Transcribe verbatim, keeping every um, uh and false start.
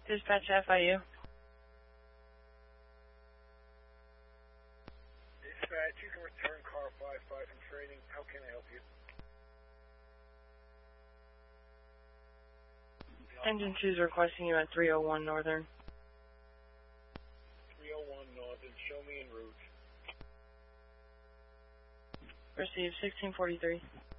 Dispatch F I U. Dispatch, you can return car five five from training. How can I help you? Engine two is requesting you at three oh one Northern. three oh one Northern, show me en route. Receive sixteen forty-three.